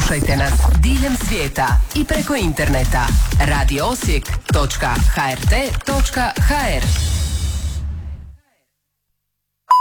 Slušajte nas diljem svijeta i preko interneta. radioosijek.hrt.hr